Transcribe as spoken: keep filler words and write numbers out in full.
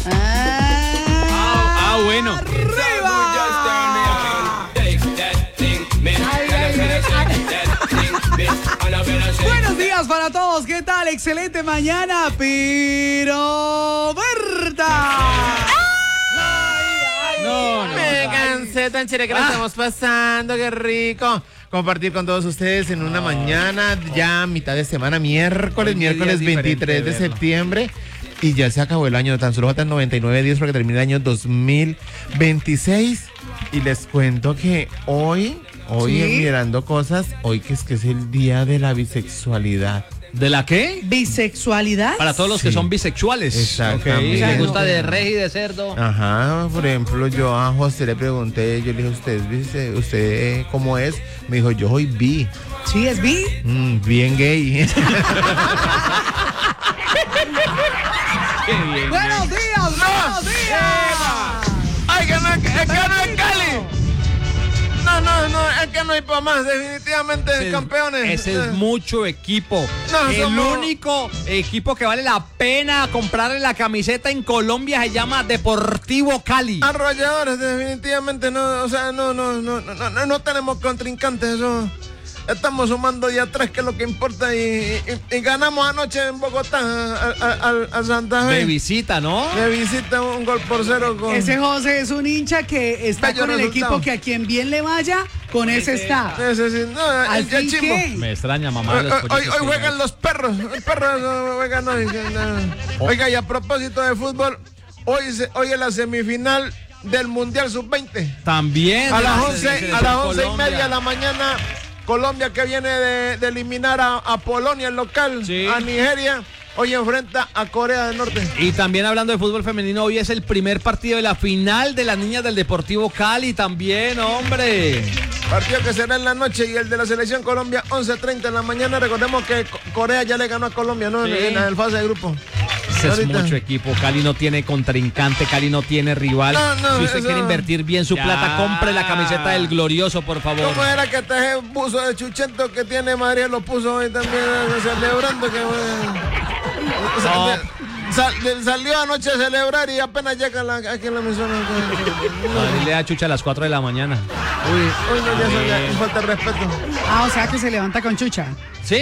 Ah, ah bueno. Buenos días para todos, ¿qué tal? Excelente mañana, pero Berta. No, no. Me cansé tan chévere que la estamos pasando, qué rico. Compartir con todos ustedes en una mañana, ya mitad de semana, miércoles, miércoles veintitrés de septiembre. Y ya se acabó el año, tan solo faltan noventa y nueve días para que termine el año dos mil veintiséis. Y les cuento que hoy, hoy ¿Sí? mirando cosas, hoy que es que es el día de la bisexualidad. ¿De la qué? ¿Bisexualidad? Para todos los que Sí. son bisexuales. Exactamente. Ok. Me gusta de rey y de cerdo. Ajá, por ejemplo, yo a José le pregunté, yo le dije, ¿usted, es bise- usted eh, cómo es? Me dijo, yo soy bi. ¿Sí es bi? Mm, bien gay. Qué bien. ¡Buenos días! ¡Buenos días! ¡Ay, que no, es que no es Cali! No, no, no, es que no hay para más, definitivamente Ese es- campeones. Ese es mucho equipo. No, el somos- único equipo que vale la pena comprarle la camiseta en Colombia se llama Deportivo Cali. Arrolladores, definitivamente no, o sea, no, no, no, no, no, no tenemos contrincantes, eso. Estamos sumando día tres, que es lo que importa, y, y- y ganamos anoche en Bogotá a, a- a- a Santa Fe. De visita, ¿no? De visita, un gol por cero con... Ese José es un hincha que está Bello con el resultado. equipo que a quien bien le vaya, con ese está. Ese sí, no, el, el Así chimbo. que... Me extraña, mamá. Hoy, de los hoy- pollitos hoy que juegan me- los perros, el perro juegan hoy. no. Oiga, y a propósito de fútbol, hoy, se- hoy es la semifinal del Mundial sub veinte. También. A de la las once, selección a las once y Colombia. media de la mañana, Colombia, que viene de, de eliminar a, a Polonia, el local, Sí. a Nigeria, hoy enfrenta a Corea del Norte. Y también hablando de fútbol femenino, hoy es el primer partido de la final de las niñas del Deportivo Cali también, hombre. Partido que será en la noche, y el de la selección Colombia, once treinta en la mañana. Recordemos que Co- Corea ya le ganó a Colombia, ¿no? Sí. En, en el fase de grupo. Ese es Ahorita. mucho equipo. Cali no tiene contrincante, Cali no tiene rival. No, no, si usted eso- quiere invertir bien su Ya. plata, compre la camiseta del Glorioso, por favor. ¿Cómo era que este buzo de Chuchento que tiene María lo puso hoy también, eh, celebrando que... eh, o sea, No. de- sal- salió anoche a celebrar y apenas llega la- aquí en la emisora. Madrid le da chucha a las cuatro de la mañana. Uy, hoy no, ya, eso ya- falta de respeto. Ah, o sea que se levanta con chucha. ¿Sí?